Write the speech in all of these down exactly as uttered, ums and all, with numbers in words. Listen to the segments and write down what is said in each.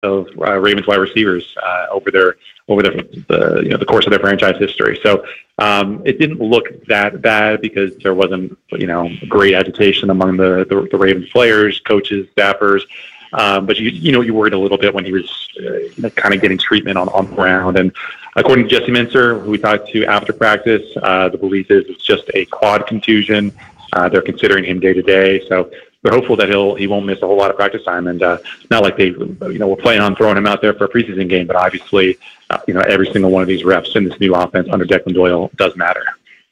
of uh, Ravens wide receivers uh, over their over the, the you know the course of their franchise history. So um, it didn't look that bad because there wasn't you know great agitation among the the, the Ravens players, coaches, staffers. Um, but you you know you worried a little bit when he was uh, you know, kind of getting treatment on on the ground. And according to Jesse Minter, who we talked to after practice, uh, the belief is it's just a quad contusion. Uh, they're considering him day to day, so they're hopeful that he'll he won't miss a whole lot of practice time. And uh, not like they you know were planning on throwing him out there for a preseason game, but obviously uh, you know every single one of these reps in this new offense under Declan Doyle does matter.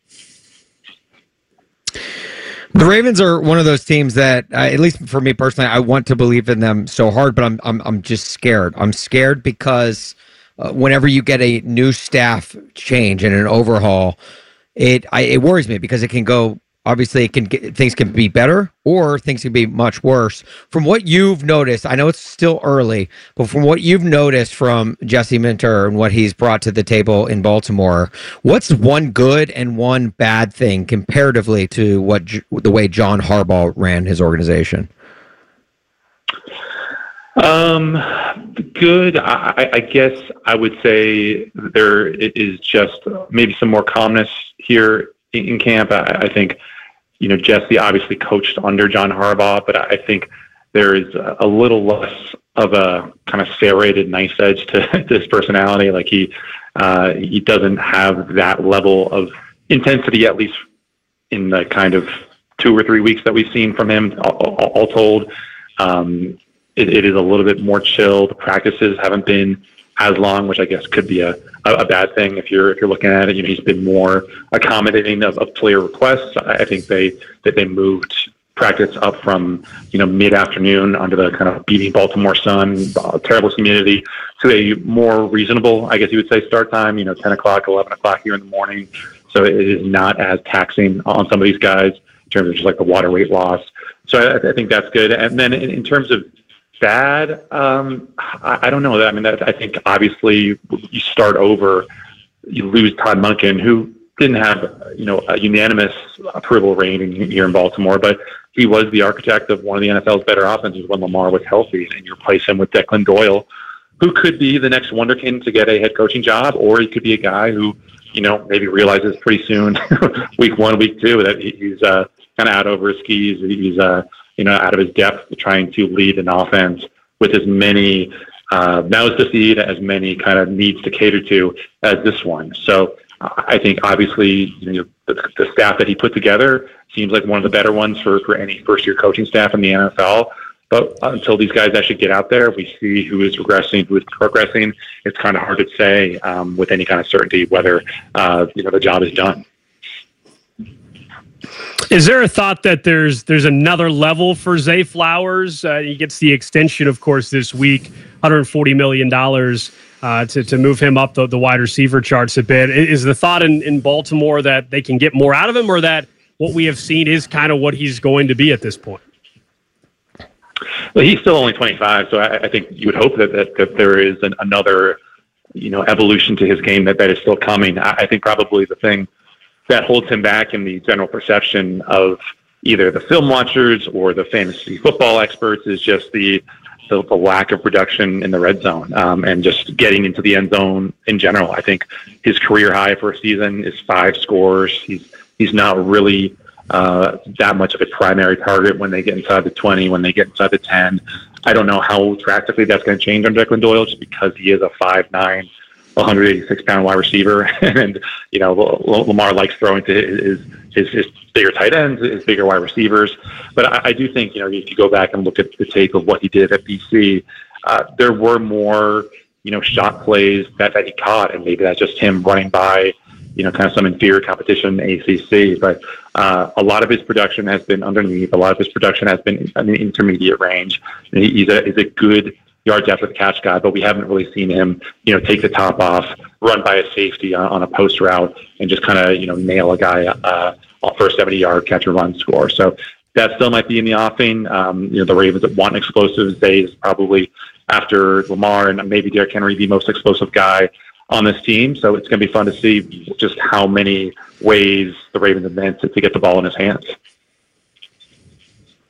The Ravens are one of those teams that, uh, at least for me personally, I want to believe in them so hard, but I'm I'm I'm just scared. I'm scared because uh, whenever you get a new staff change and an overhaul, it I, it worries me because it can go. Obviously, it can get, things can be better or things can be much worse. From what you've noticed, I know it's still early, but from what you've noticed from Jesse Minter and what he's brought to the table in Baltimore, what's one good and one bad thing comparatively to what the way John Harbaugh ran his organization? Um, good. I, I guess I would say there is just maybe some more calmness here in camp. I, I think, you know, Jesse obviously coached under John Harbaugh, but I think there is a little less of a kind of serrated nice edge to, to his personality. Like he, uh, he doesn't have that level of intensity, at least in the kind of two or three weeks that we've seen from him, all, all, all told. Um, it, it is a little bit more chill. The practices haven't been as long, which I guess could be a, a bad thing if you're if you're looking at it. You know, he's been more accommodating of, of player requests. I think they that they moved practice up from you know mid afternoon under the kind of beating Baltimore sun, uh, terrible humidity, to a more reasonable, I guess you would say, start time. You know, ten o'clock, eleven o'clock here in the morning. So it is not as taxing on some of these guys in terms of just like the water weight loss. So I, I think that's good. And then in, in terms of bad, um, I, I don't know. That I mean, that, I think obviously you start over, you lose Todd Monken, who didn't have you know a unanimous approval rating here in Baltimore, but he was the architect of one of the N F L's better offenses when Lamar was healthy, and you replace him with Declan Doyle, who could be the next wonderkind to get a head coaching job, or he could be a guy who you know maybe realizes pretty soon, week one, week two, that he's uh, kind of out over his skis. He's uh, you know, out of his depth, trying to lead an offense with as many uh, mouths to feed, as many kind of needs to cater to as this one. So uh, I think obviously you know, the, the staff that he put together seems like one of the better ones for, for any first-year coaching staff in the N F L. But until these guys actually get out there, we see who is regressing, who is progressing. It's kind of hard to say um, with any kind of certainty whether uh, you know the job is done. Is there a thought that there's there's another level for Zay Flowers? Uh, he gets the extension, of course, this week, one hundred forty million dollars uh, to, to move him up the, the wide receiver charts a bit. Is the thought in, in Baltimore that they can get more out of him, or that what we have seen is kind of what he's going to be at this point? Well, he's still only twenty-five, so I, I think you would hope that, that, that there is an, another you know, evolution to his game that, that is still coming. I, I think probably the thing that holds him back in the general perception of either the film watchers or the fantasy football experts is just the the, the lack of production in the red zone um, and just getting into the end zone in general. I think his career high for a season is five scores. He's he's not really uh, that much of a primary target when they get inside the twenty, when they get inside the ten. I don't know how drastically that's going to change under Declan Doyle, just because he is a five nine, one hundred eighty-six pound wide receiver, and you know Lamar likes throwing to his his, his bigger tight ends, his bigger wide receivers. But I, I do think you know if you go back and look at the tape of what he did at B C, uh, there were more you know shot plays that, that he caught, and maybe that's just him running by you know kind of some inferior competition in the A C C. But uh, a lot of his production has been underneath. A lot of his production has been in the intermediate range. And he, he's a he's a good yard depth of the catch guy, but we haven't really seen him, you know, take the top off, run by a safety on, on a post route, and just kind of, you know, nail a guy uh, for a seventy-yard catch and run score. So that still might be in the offing. Um, you know, the Ravens that want explosives, Zay is probably after Lamar and maybe Derrick Henry the most explosive guy on this team. So it's going to be fun to see just how many ways the Ravens invent to, to get the ball in his hands.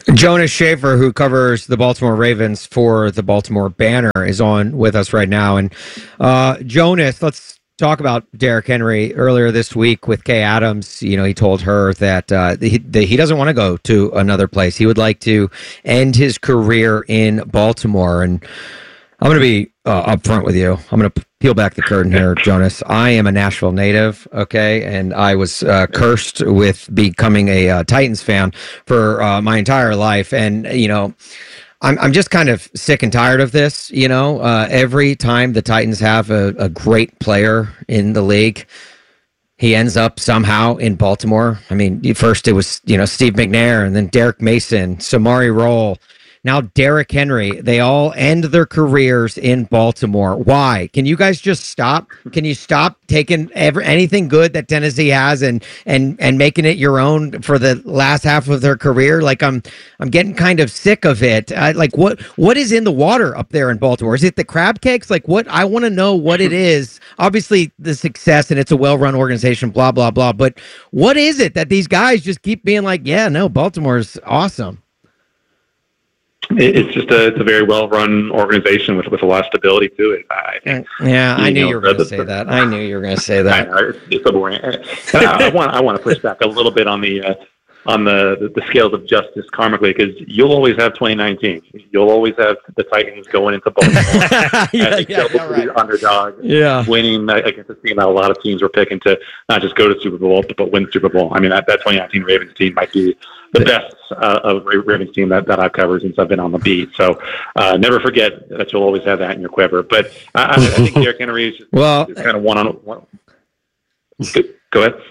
Jonas Schaefer, who covers the Baltimore Ravens for the Baltimore Banner, is on with us right now. And uh, Jonas, let's talk about Derrick Henry. Earlier this week with Kay Adams, you know, he told her that, uh, he, that he doesn't want to go to another place. He would like to end his career in Baltimore. And I'm going to be uh, upfront with you. I'm going to peel back the curtain here, Jonas. I am a Nashville native, okay, and I was uh, cursed with becoming a uh, Titans fan for uh, my entire life. And, you know, I'm I'm just kind of sick and tired of this. You know, uh, every time the Titans have a, a great player in the league, he ends up somehow in Baltimore. I mean, first it was, you know, Steve McNair, and then Derek Mason, Samari Rolle. Now, Derrick Henry, they all end their careers in Baltimore. Why? Can you guys just stop? Can you stop taking ever, anything good that Tennessee has and and and making it your own for the last half of their career? Like, I'm I'm getting kind of sick of it. I, like, what what is in the water up there in Baltimore? Is it the crab cakes? Like, what? I want to know what it is. Obviously, the success, and it's a well-run organization, blah, blah, blah. But what is it that these guys just keep being like, yeah, no, Baltimore's awesome? It's just a, it's a very well-run organization with, with a lot of stability to it. I think. Yeah, I knew you were going to say that. I knew you were going to say that. I know, it's, it's so boring. I, I want I want to push back a little bit on the uh, on the, the, the scales of justice karmically, because you'll always have twenty nineteen. You'll always have the Titans going into Baltimore yeah, as yeah, yeah, right. the underdog, yeah. winning against a team that a lot of teams were picking to not just go to the Super Bowl, but, but win the Super Bowl. I mean, that, that twenty nineteen Ravens team might be the best uh, of Ravens team that, that I've covered since I've been on the beat. So uh, never forget that you'll always have that in your quiver. But I, I think Derrick Henry is just, well, just kind of one on one. Go ahead.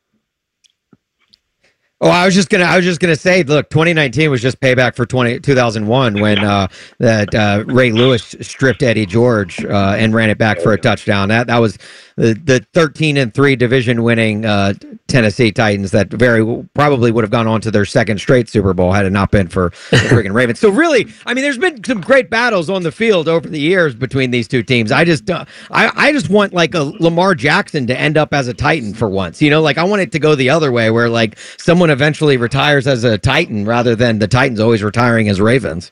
Oh, I was just gonna. I was just gonna say, look, twenty nineteen was just payback for twenty, two thousand one when uh, that uh, Ray Lewis stripped Eddie George uh, and ran it back for a touchdown. That that was the the thirteen and three division winning uh, Tennessee Titans that very probably would have gone on to their second straight Super Bowl had it not been for the freaking Ravens. So really, I mean, there's been some great battles on the field over the years between these two teams. I just uh, I I just want like a Lamar Jackson to end up as a Titan for once. You know, like I want it to go the other way where like someone eventually retires as a Titan rather than the Titans always retiring as Ravens.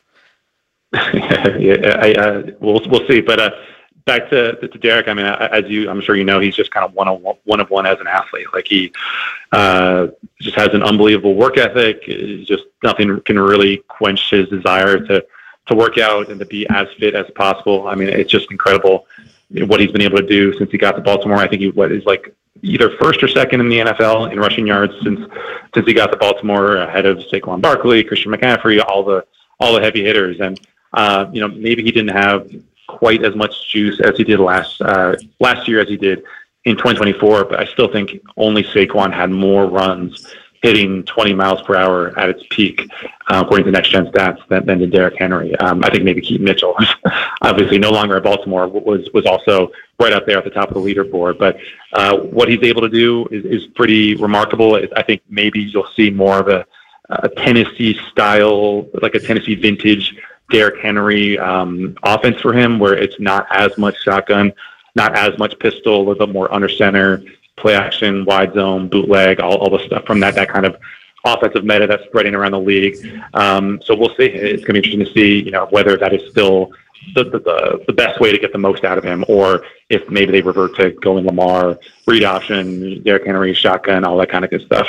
yeah, I, uh, we'll we'll see. But uh, back to to Derrick. I mean, as you, I'm sure you know, he's just kind of one of one of one as an athlete. Like he uh, just has an unbelievable work ethic. It's just nothing can really quench his desire to to work out and to be as fit as possible. I mean, it's just incredible what he's been able to do since he got to Baltimore. I think he what is like either first or second in the N F L in rushing yards since since he got to Baltimore, ahead of Saquon Barkley, Christian McCaffrey, all the all the heavy hitters. And uh, you know, maybe he didn't have quite as much juice as he did last uh, last year as he did in twenty twenty-four, but I still think only Saquon had more runs hitting twenty miles per hour at its peak, uh, according to Next Gen Stats, than, than did Derrick Henry. Um, I think maybe Keaton Mitchell, obviously no longer at Baltimore, was was also right up there at the top of the leaderboard. But uh, what he's able to do is, is pretty remarkable. I think maybe you'll see more of a, a Tennessee style, like a Tennessee vintage Derrick Henry um, offense for him, where it's not as much shotgun, not as much pistol, a little bit more under center, play action, wide zone, bootleg, all, all the stuff from that that kind of offensive meta that's spreading around the league. Um, so we'll see. It's going to be interesting to see, you know, whether that is still the, the, the, the best way to get the most out of him, or if maybe they revert to going Lamar, read option, Derrick Henry, shotgun, all that kind of good stuff.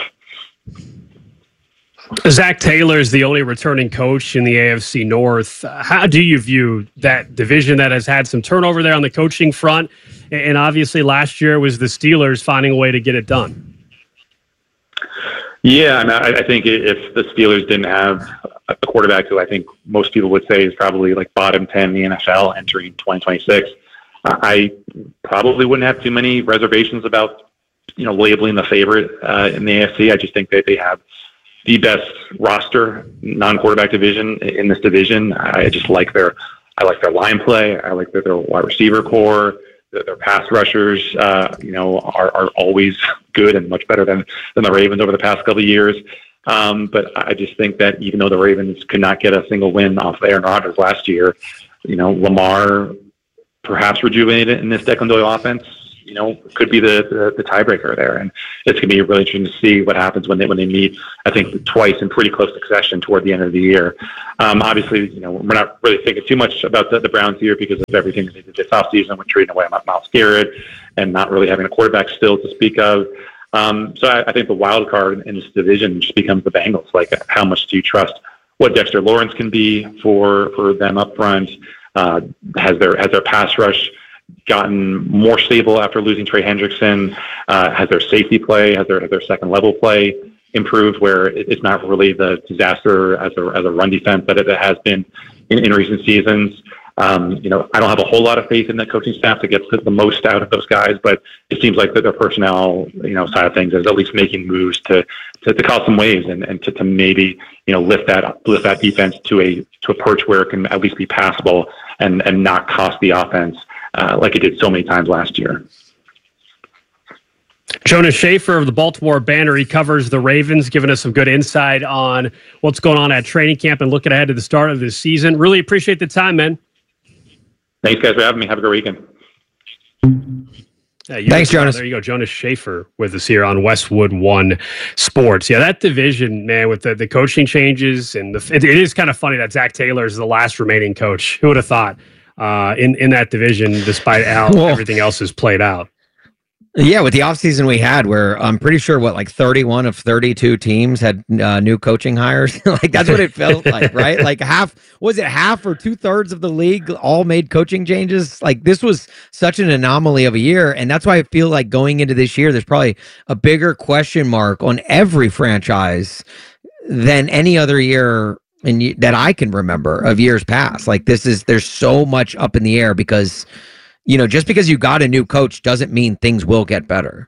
Zach Taylor is the only returning coach in the A F C North. How do you view that division that has had some turnover there on the coaching front? And obviously last year was the Steelers finding a way to get it done. Yeah, I, mean, I, I think if the Steelers didn't have a quarterback who I think most people would say is probably like bottom ten in the N F L entering twenty twenty-six, uh, I probably wouldn't have too many reservations about, you know, labeling the favorite uh, in the A F C. I just think that they have the best roster, non-quarterback division in this division. I just like their, I like their line play. I like their, their wide receiver core. Their, their pass rushers, uh, you know, are, are always good and much better than than the Ravens over the past couple of years. Um, but I just think that even though the Ravens could not get a single win off of Aaron Rodgers last year, you know, Lamar perhaps rejuvenated in this Declan Doyle offense. you know, could be the, the, the tiebreaker there. And it's going to be really interesting to see what happens when they when they meet, I think, twice in pretty close succession toward the end of the year. Um, obviously, you know, we're not really thinking too much about the, the Browns here because of everything they did this offseason with trading away Myles Garrett and not really having a quarterback still to speak of. Um, so I, I think the wild card in this division just becomes the Bengals. Like, how much do you trust what Dexter Lawrence can be for, for them up front? Uh, has their has their pass rush gotten more stable after losing Trey Hendrickson? Uh, has their safety play, has their has their second level play improved, where it's not really the disaster as a as a run defense that it has been in, in recent seasons? Um, you know, I don't have a whole lot of faith in the coaching staff to get the most out of those guys, but it seems like that their personnel, you know, side of things is at least making moves to to, to cause some waves and, and to, to maybe, you know, lift that lift that defense to a to a perch where it can at least be passable and and not cost the offense uh, like it did so many times last year. Jonas Shaffer of the Baltimore Banner, he covers the Ravens, giving us some good insight on what's going on at training camp and looking ahead to the start of this season. Really appreciate the time, man. Thanks, guys, for having me. Have a great weekend. Yeah, Thanks, Jonas. There you go. Jonas Shaffer with us here on Westwood One Sports. Yeah, that division, man, with the, the coaching changes, and the, it, it is kind of funny that Zach Taylor is the last remaining coach. Who would have thought uh, in, in that division, despite how well, everything else has played out? Yeah, with the offseason we had, where I'm pretty sure, what, like thirty-one of thirty-two teams had uh, new coaching hires? Like, that's what it felt like, right? Like, half, was it half or two-thirds of the league all made coaching changes? Like, this was such an anomaly of a year, and that's why I feel like going into this year, there's probably a bigger question mark on every franchise than any other year in, that I can remember of years past. Like, this is, there's so much up in the air because, you know, just because you got a new coach doesn't mean things will get better.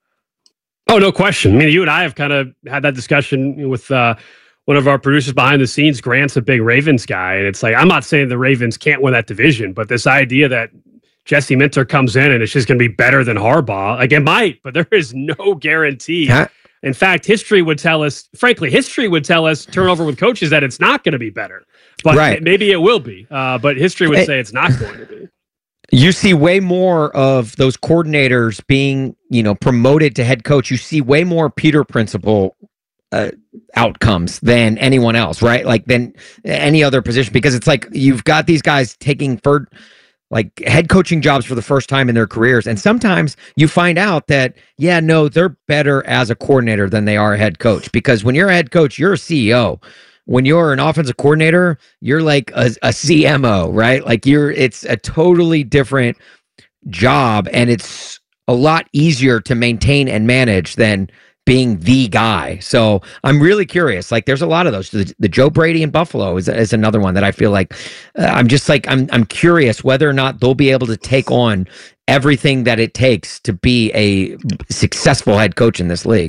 Oh, no question. I mean, you and I have kind of had that discussion with uh, one of our producers behind the scenes. Grant's a big Ravens guy. And it's like, I'm not saying the Ravens can't win that division, but this idea that Jesse Minter comes in and it's just going to be better than Harbaugh, like, it might, but there is no guarantee. Huh? In fact, history would tell us, frankly, history would tell us turnover with coaches that it's not going to be better. But right. maybe it will be. Uh, but history would say it's not going to be. You see way more of those coordinators being, you know, promoted to head coach. You see way more Peter Principle uh, outcomes than anyone else, right? Like than any other position, because it's like you've got these guys taking for like head coaching jobs for the first time in their careers. And sometimes you find out that, yeah, no, they're better as a coordinator than they are a head coach, because when you're a head coach, you're a C E O. When you're an offensive coordinator, you're like a, a C M O, right? Like you're, it's a totally different job, and it's a lot easier to maintain and manage than being the guy. So I'm really curious. Like, there's a lot of those. The, the Joe Brady in Buffalo is, is another one that I feel like uh, I'm just like, I'm, I'm curious whether or not they'll be able to take on everything that it takes to be a successful head coach in this league.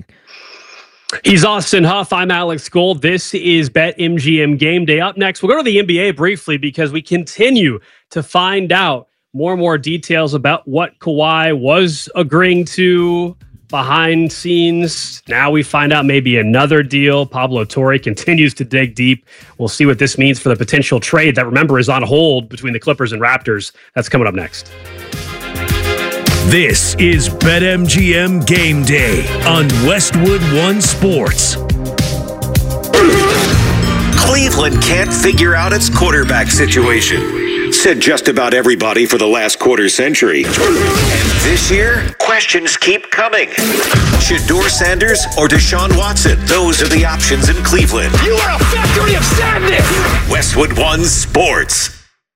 He's Austin Huff. I'm Alex Gold. This is BetMGM Game Day. Up next, we'll go to the N B A briefly because we continue to find out more and more details about what Kawhi was agreeing to behind scenes. Now we find out maybe another deal. Pablo Torre continues to dig deep. We'll see what this means for the potential trade that, remember, is on hold between the Clippers and Raptors. That's coming up next. This is BetMGM Game Day on Westwood One Sports. Cleveland can't figure out its quarterback situation, said just about everybody for the last quarter century. And this year, questions keep coming. Shedeur Sanders or Deshaun Watson? Those are the options in Cleveland. You are a factory of sadness! Westwood One Sports.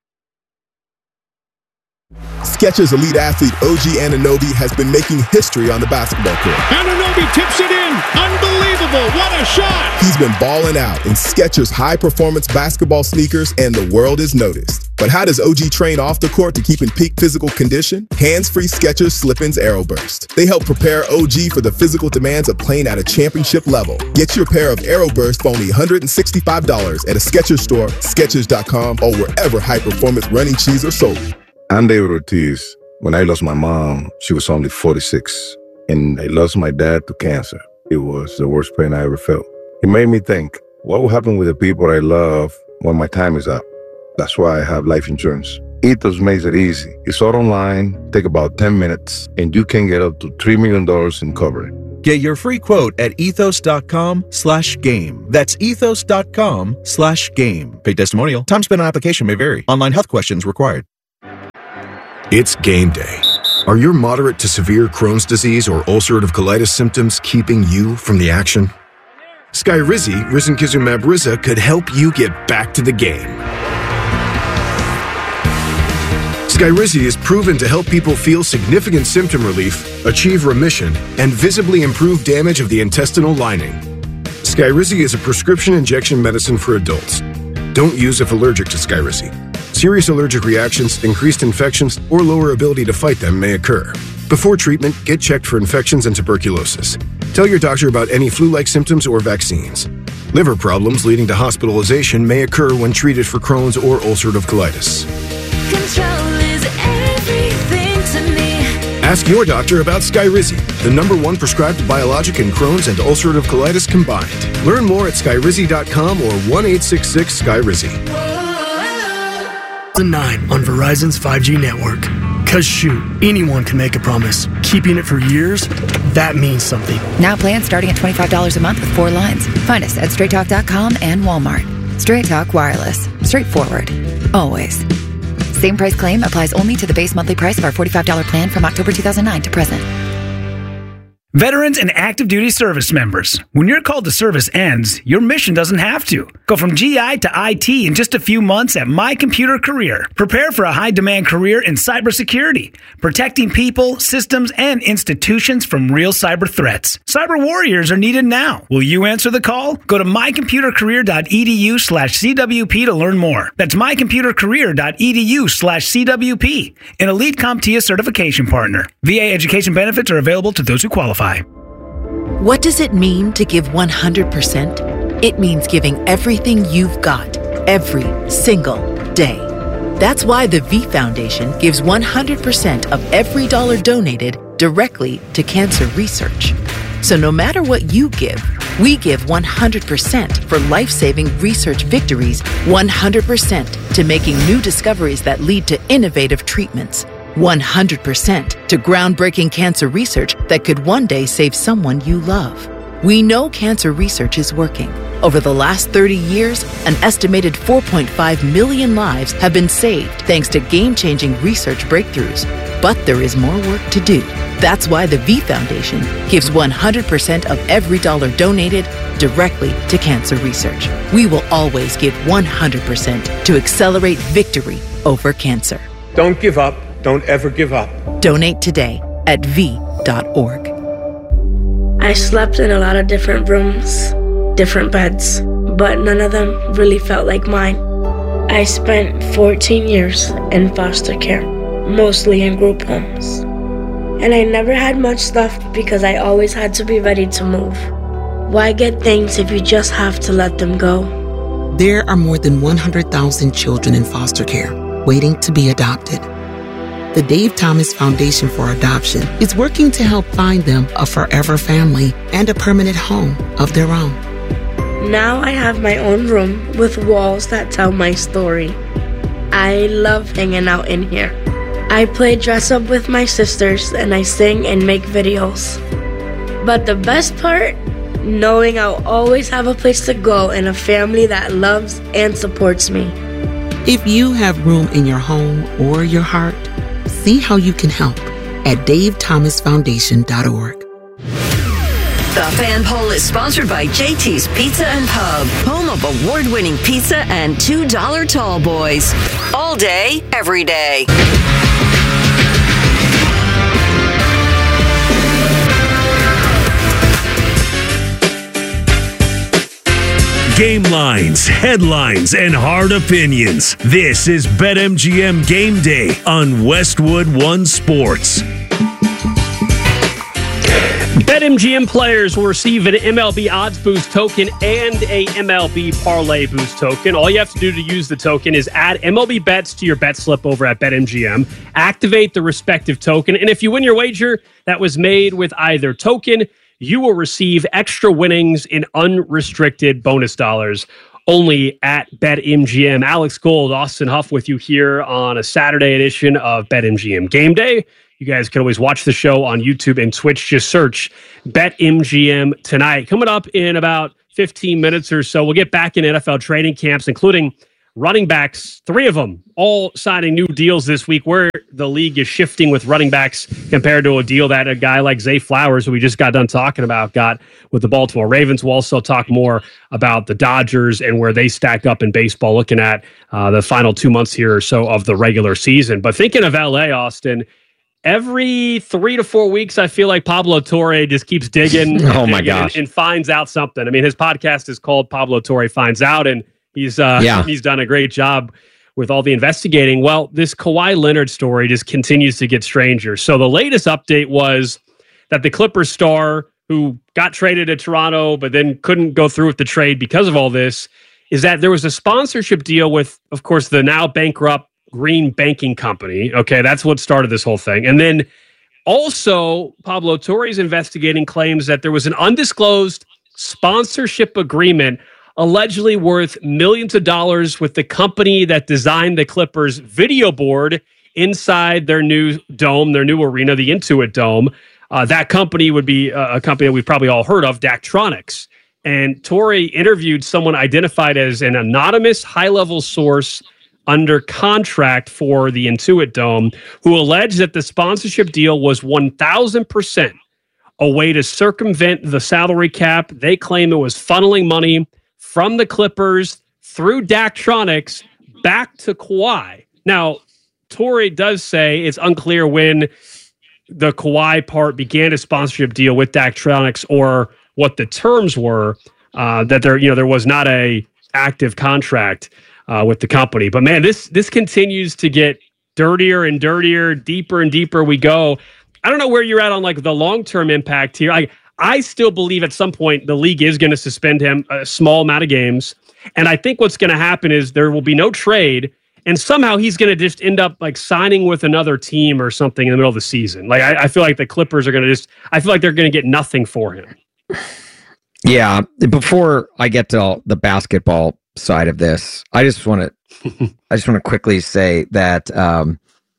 Skechers elite athlete O G Anunoby has been making history on the basketball court. Anunoby tips it in. Unbelievable. What a shot. He's been balling out in Skechers high-performance basketball sneakers, and the world is noticed. But how does O G train off the court to keep in peak physical condition? Hands-free Skechers Slip-ins Aeroburst. They help prepare O G for the physical demands of playing at a championship level. Get your pair of Aeroburst for only one hundred sixty-five dollars at a Skechers store, Skechers dot com, or wherever high-performance running shoes are sold. I'm David Ortiz. When I lost my mom, she was only forty-six, and I lost my dad to cancer. It was the worst pain I ever felt. It made me think, what will happen with the people I love when my time is up? That's why I have life insurance. Ethos makes it easy. It's all online, take about ten minutes, and you can get up to three million dollars in coverage. Get your free quote at ethos.com slash game. That's ethos.com slash game. Paid testimonial. Time spent on application may vary. Online health questions required. It's game day. Are your moderate to severe Crohn's disease or ulcerative colitis symptoms keeping you from the action? Skyrizi, risankizumab Riza, could help you get back to the game. Skyrizi is proven to help people feel significant symptom relief, achieve remission, and visibly improve damage of the intestinal lining. Skyrizi is a prescription injection medicine for adults. Don't use if allergic to Skyrizi. Serious allergic reactions, increased infections, or lower ability to fight them may occur. Before treatment, get checked for infections and tuberculosis. Tell your doctor about any flu-like symptoms or vaccines. Liver problems leading to hospitalization may occur when treated for Crohn's or ulcerative colitis. Control is everything to me. Ask your doctor about Skyrizi, the number one prescribed biologic in Crohn's and ulcerative colitis combined. Learn more at skyrizi dot com or one eight six six Skyrizi. nine on Verizon's five G network. Cause shoot, anyone can make a promise. Keeping it for years, that means something. Now plans starting at twenty-five dollars a month with four lines. Find us at straight talk dot com and Walmart. Straight Talk Wireless. Straightforward. Always. Same price claim applies only to the base monthly price of our forty-five dollars plan from October two thousand nine to present. Veterans and active duty service members, when your call to service ends, your mission doesn't have to. Go from G I to I T in just a few months at My Computer Career. Prepare for a high-demand career in cybersecurity, protecting people, systems, and institutions from real cyber threats. Cyber warriors are needed now. Will you answer the call? Go to mycomputercareer.edu slash CWP to learn more. That's mycomputercareer.edu slash CWP, an Elite CompTIA certification partner. V A education benefits are available to those who qualify. What does it mean to give one hundred percent? It means giving everything you've got, every single day. That's why the V Foundation gives one hundred percent of every dollar donated directly to cancer research. So no matter what you give, we give one hundred percent for life-saving research victories, one hundred percent to making new discoveries that lead to innovative treatments, one hundred percent to groundbreaking cancer research that could one day save someone you love. We know cancer research is working. Over the last thirty years, an estimated four point five million lives have been saved thanks to game-changing research breakthroughs. But there is more work to do. That's why the V Foundation gives one hundred percent of every dollar donated directly to cancer research. We will always give one hundred percent to accelerate victory over cancer. Don't give up. Don't ever give up. Donate today at v dot org. I slept in a lot of different rooms, different beds, but none of them really felt like mine. I spent fourteen years in foster care, mostly in group homes. And I never had much stuff because I always had to be ready to move. Why get things if you just have to let them go? There are more than one hundred thousand children in foster care waiting to be adopted. The Dave Thomas Foundation for Adoption is working to help find them a forever family and a permanent home of their own. Now I have my own room with walls that tell my story. I love hanging out in here. I play dress up with my sisters and I sing and make videos. But the best part, knowing I'll always have a place to go and a family that loves and supports me. If you have room in your home or your heart, see how you can help at dave thomas foundation dot org. The Fan Poll is sponsored by J T's Pizza and Pub, home of award-winning pizza and two dollar tall boys. All day, every day. Game lines, headlines, and hard opinions. This is BetMGM Game Day on Westwood One Sports. BetMGM players will receive an M L B Odds Boost token and a M L B Parlay Boost token. All you have to do to use the token is add M L B bets to your bet slip over at BetMGM, activate the respective token, and if you win your wager that was made with either token, you will receive extra winnings in unrestricted bonus dollars. only at BetMGM. Alex Gold, Austin Huff with you here on a Saturday edition of BetMGM Game Day. You guys can always watch the show on YouTube and Twitch. Just search BetMGM tonight. Coming up in about fifteen minutes or so, we'll get back in N F L training camps, including running backs, three of them, all signing new deals this week, where the league is shifting with running backs compared to a deal that a guy like Zay Flowers, who we just got done talking about, got with the Baltimore Ravens. We'll also talk more about the Dodgers and where they stack up in baseball, looking at uh, the final two months here or so of the regular season. But thinking of L A, Austin, every three to four weeks, I feel like Pablo Torre just keeps digging, oh and, my digging gosh. and, and finds out something. I mean, his podcast is called Pablo Torre Finds Out, and He's uh, yeah. he's done a great job with all the investigating. Well, this Kawhi Leonard story just continues to get stranger. So the latest update was that the Clippers star, who got traded to Toronto but then couldn't go through with the trade because of all this, is that there was a sponsorship deal with, of course, the now bankrupt Green Banking Company. Okay, that's what started this whole thing. And then also, Pablo Torre's investigating claims that there was an undisclosed sponsorship agreement allegedly worth millions of dollars with the company that designed the Clippers video board inside their new dome, their new arena, the Intuit Dome. Uh, that company would be a, a company that we've probably all heard of, Daktronics. And Torre interviewed someone identified as an anonymous high-level source under contract for the Intuit Dome, who alleged that the sponsorship deal was one thousand percent a way to circumvent the salary cap. They claim it was funneling money from the Clippers through Daktronics back to Kawhi. Now, Torre does say it's unclear when the Kawhi part began a sponsorship deal with Daktronics or what the terms were, uh, that there, you know, there was not a active contract uh, with the company. But man, this this continues to get dirtier and dirtier, deeper and deeper we go. I don't know where you're at on like the long-term impact here. I I still believe at some point the league is going to suspend him a small amount of games. And I think what's going to happen is there will be no trade, and somehow he's going to just end up like signing with another team or something in the middle of the season. Like I, I feel like the Clippers are going to just, I feel like they're going to get nothing for him. Yeah. Before I get to all the basketball side of this, I just want to, I just want to quickly say that, um,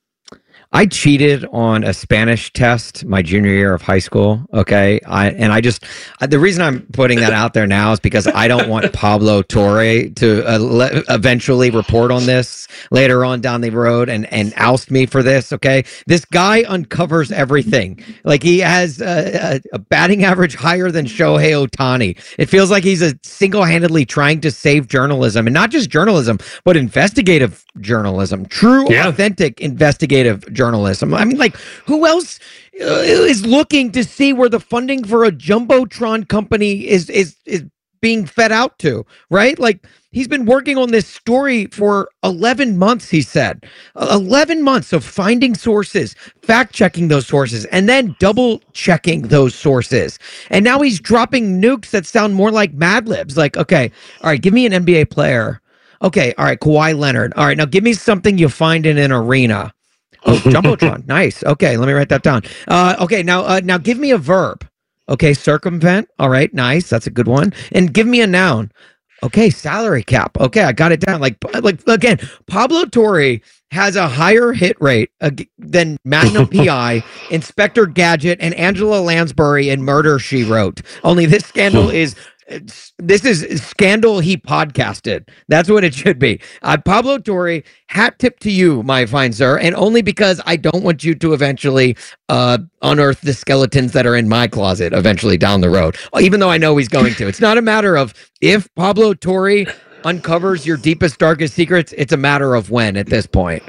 I cheated on a Spanish test my junior year of high school. Okay. I, and I just, the reason I'm putting that out there now is because I don't want Pablo Torre to uh, le- eventually report on this later on down the road and, and oust me for this. Okay. This guy uncovers everything. Like he has a, a, a batting average higher than Shohei Ohtani. It feels like he's a single-handedly trying to save journalism, and not just journalism, but investigative journalism, true, yeah. authentic investigative journalism. Journalism. I mean, like, who else uh, is looking to see where the funding for a Jumbotron company is is is being fed out to, right? Like, he's been working on this story for eleven months, he said. eleven months of finding sources, fact-checking those sources, and then double-checking those sources. And now he's dropping nukes that sound more like Mad Libs. Like, okay, all right, give me an N B A player. Okay, all right, Kawhi Leonard. All right, now give me something you find in an arena. Oh, Jumbotron. Nice. Okay, let me write that down. Uh, okay, now uh, now give me a verb. Okay, circumvent. All right, nice. That's a good one. And give me a noun. Okay, salary cap. Okay, I got it down. Like, like again, Pablo Torre has a higher hit rate uh, than Magnum P I, Inspector Gadget, and Angela Lansbury in Murder, She Wrote. Only this scandal is... This is scandal he podcasted. That's what it should be. Uh, Pablo Torre, hat tip to you, my fine sir, and only because I don't want you to eventually uh, unearth the skeletons that are in my closet eventually down the road, even though I know he's going to. It's not a matter of if Pablo Torre uncovers your deepest, darkest secrets. It's a matter of when at this point.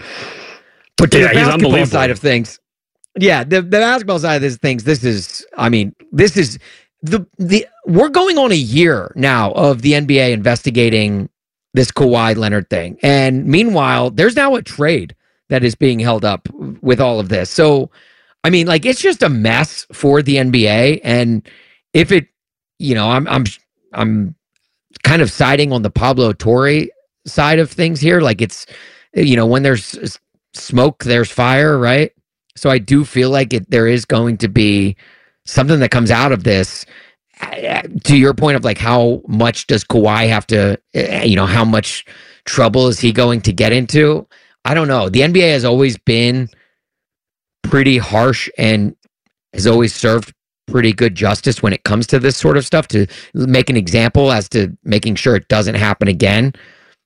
But to yeah, the basketball side of things, yeah, the, the basketball side of this things, this is, I mean, this is... The the we're going on a year now of the N B A investigating this Kawhi Leonard thing. And meanwhile, there's now a trade that is being held up with all of this. So, I mean, like, it's just a mess for the N B A. And if it, you know, I'm I'm I'm kind of siding on the Pablo Torre side of things here. Like, it's, you know, when there's smoke, there's fire, right? So I do feel like it there is going to be something that comes out of this, to your point of like how much does Kawhi have to, you know, how much trouble is he going to get into? I don't know. The N B A has always been pretty harsh and has always served pretty good justice when it comes to this sort of stuff, to make an example as to making sure it doesn't happen again.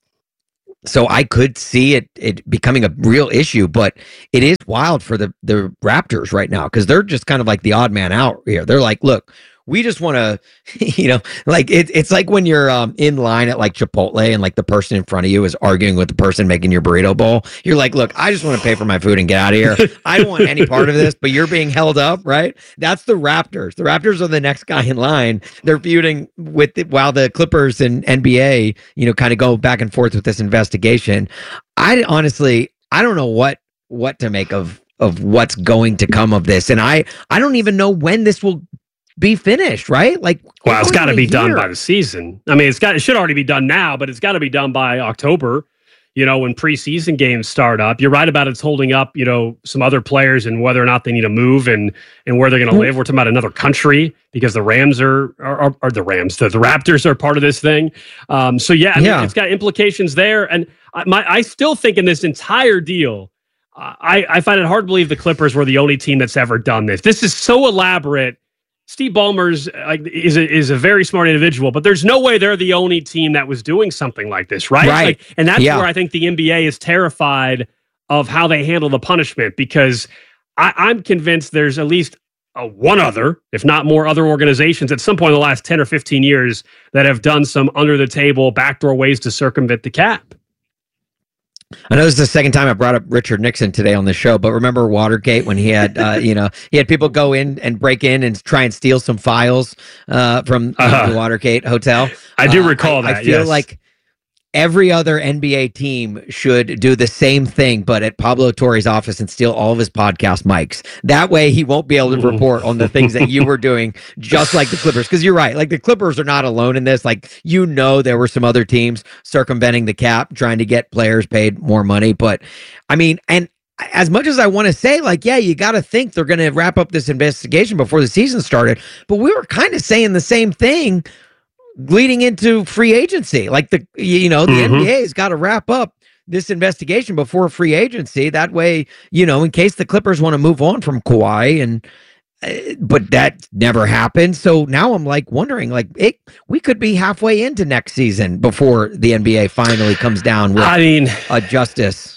So I could see it it becoming a real issue, but it is wild for the, the Raptors right now because they're just kind of like the odd man out here. They're like, look, we just want to, you know, like it, it's like when you're um, in line at like Chipotle and like the person in front of you is arguing with the person making your burrito bowl. You're like, look, I just want to pay for my food and get out of here. I don't want any part of this, but you're being held up, right? That's the Raptors. The Raptors are the next guy in line. They're feuding with the, while the Clippers and N B A, you know, kind of go back and forth with this investigation. I honestly, I don't know what what to make of of what's going to come of this, and I I don't even know when this will be finished, right? Like, well, it's got to be year. done by the season. I mean, it's got it should already be done now, but it's got to be done by October. You know, when preseason games start up. You're right about it's holding up, you know, some other players and whether or not they need to move and and where they're going to live. We're talking about another country because the Rams are are, are the Rams. The, the Raptors are part of this thing. Um, so yeah, I mean, yeah, it's got implications there. And I, my I still think in this entire deal, uh, I I find it hard to believe the Clippers were the only team that's ever done this. This is so elaborate. Steve Ballmer's uh, is a, is a very smart individual, but there's no way they're the only team that was doing something like this, right? Right. Like, and that's yeah. where I think the N B A is terrified of how they handle the punishment, because I, I'm convinced there's at least uh, one other, if not more, other organizations at some point in the last ten or fifteen years that have done some under the table backdoor ways to circumvent the cap. I know this is the second time I brought up Richard Nixon today on the show, but remember Watergate when he had, uh, you know, he had people go in and break in and try and steal some files uh, from uh, the Watergate Hotel. I do uh, recall I, that. I feel yes. like every other N B A team should do the same thing, but at Pablo Torre's office and steal all of his podcast mics. That way he won't be able to report on the things that you were doing, just like the Clippers. Because you're right. Like, the Clippers are not alone in this. Like, you know, there were some other teams circumventing the cap, trying to get players paid more money. But I mean, and as much as I want to say, like, yeah, you got to think they're going to wrap up this investigation before the season started. But we were kind of saying the same thing leading into free agency. Like, the, you know, the mm-hmm. N B A has got to wrap up this investigation before free agency. That way, you know, in case the Clippers want to move on from Kawhi, and uh, but that never happened. So now I'm like wondering, like, it, we could be halfway into next season before the N B A finally comes down with I mean, a justice.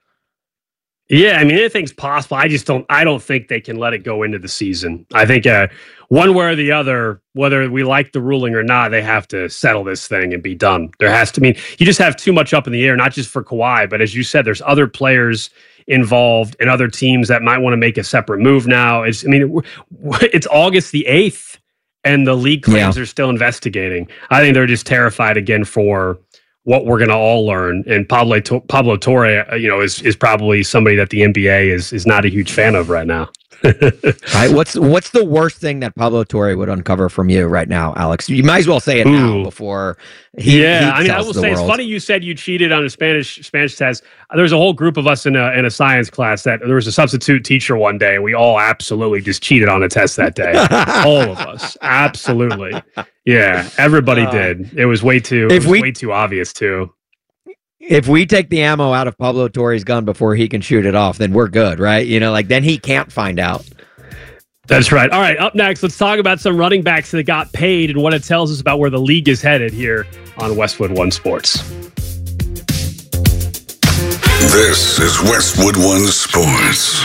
Yeah, I mean, anything's possible. I just don't. I don't think they can let it go into the season. I think uh, one way or the other, whether we like the ruling or not, they have to settle this thing and be done. There has to. I mean, you just have too much up in the air, not just for Kawhi, but as you said, there's other players involved and other teams that might want to make a separate move now. It's. I mean, it's August the eighth, and the league claims yeah. they're still investigating. I think they're just terrified again for what we're going to all learn. And Pablo Pablo Torre, you know, is is probably somebody that the N B A is is not a huge fan of right now. All right, what's what's the worst thing that Pablo Torre would uncover from you right now, Alex? You might as well say it Ooh. now before he. Yeah, he I mean, I tells will the say world. it's funny you said you cheated on a Spanish Spanish test. There was a whole group of us in a in a science class that there was a substitute teacher one day, and we all absolutely just cheated on a test that day. All of us, absolutely. Yeah, everybody uh, did. It was way too. It was we, way too obvious too. If we take the ammo out of Pablo Torre's gun before he can shoot it off, then we're good, right? You know, like then he can't find out. That's right. All right, up next, let's talk about some running backs that got paid and what it tells us about where the league is headed here on Westwood One Sports. This is Westwood One Sports.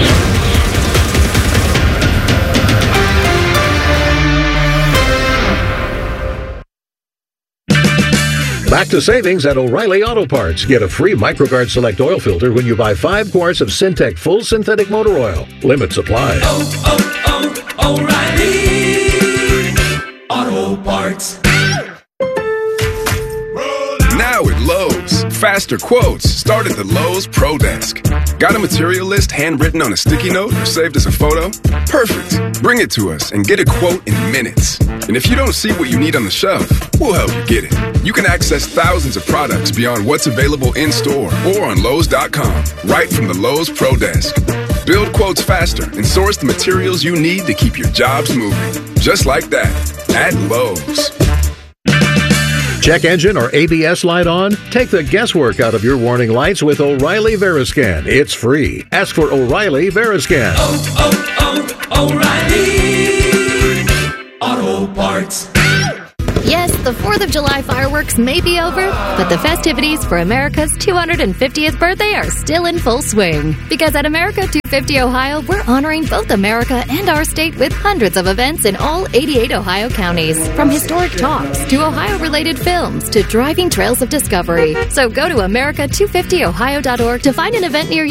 Back to savings at O'Reilly Auto Parts. Get a free MicroGuard Select Oil Filter when you buy five quarts of Syntec Full Synthetic Motor Oil. Limit supply. Oh, oh, oh, O'Reilly Auto Parts. Now at Lowe's, faster quotes start at the Lowe's Pro Desk. Got a material list handwritten on a sticky note or saved as a photo? Perfect. Bring it to us and get a quote in minutes. And if you don't see what you need on the shelf, we'll help you get it. You can access thousands of products beyond what's available in store or on Lowe's dot com, right from the Lowe's Pro Desk. Build quotes faster and source the materials you need to keep your jobs moving. Just like that, at Lowe's. Check engine or A B S light on? Take the guesswork out of your warning lights with O'Reilly Veriscan. It's free. Ask for O'Reilly Veriscan. Oh, oh, oh, O'Reilly Auto Parts. Yes, the fourth of July fireworks may be over, but the festivities for America's two hundred fiftieth birthday are still in full swing. Because at America two fifty Ohio, we're honoring both America and our state with hundreds of events in all eighty-eight Ohio counties. From historic talks to Ohio-related films to driving trails of discovery. So go to America two fifty Ohio dot org to find an event near you.